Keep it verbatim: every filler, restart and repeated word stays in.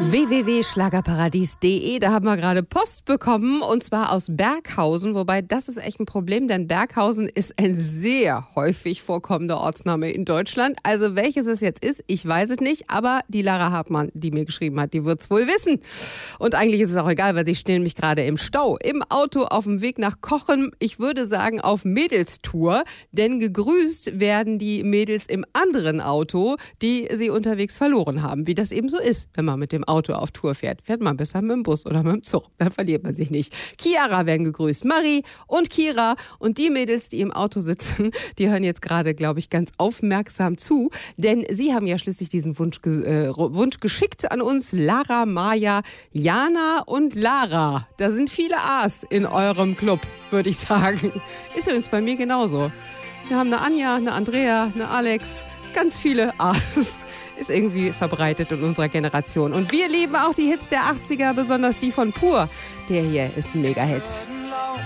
w w w punkt schlagerparadies punkt d e, da haben wir gerade Post bekommen und zwar aus Berghausen, wobei das ist echt ein Problem, denn Berghausen ist ein sehr häufig vorkommender Ortsname in Deutschland. Also welches es jetzt ist, ich weiß es nicht, aber die Lara Hartmann, die mir geschrieben hat, die wird es wohl wissen. Und eigentlich ist es auch egal, weil sie stehen nämlich gerade im Stau, im Auto auf dem Weg nach Kochen, ich würde sagen auf Mädelstour, denn gegrüßt werden die Mädels im anderen Auto, die sie unterwegs verloren haben, wie das eben so ist, wenn man mit dem Auto auf Tour fährt. Fährt man besser mit dem Bus oder mit dem Zug, dann verliert man sich nicht. Chiara werden gegrüßt, Marie und Kira und die Mädels, die im Auto sitzen, die hören jetzt gerade, glaube ich, ganz aufmerksam zu, denn sie haben ja schließlich diesen Wunsch, äh, Wunsch geschickt an uns, Lara, Maja, Jana und Lara. Da sind viele A's in eurem Club, würde ich sagen. Ist übrigens bei mir genauso. Wir haben eine Anja, eine Andrea, eine Alex, ganz viele A's. Ist irgendwie verbreitet in unserer Generation. Und wir lieben auch die Hits der achtziger, besonders die von Pur. Der hier ist ein Mega-Hit.